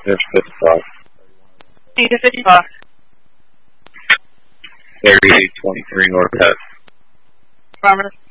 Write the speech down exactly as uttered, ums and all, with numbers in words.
There's fifty-five. Need a fifty-five. thirty-eight twenty-three North Head. Affirmative.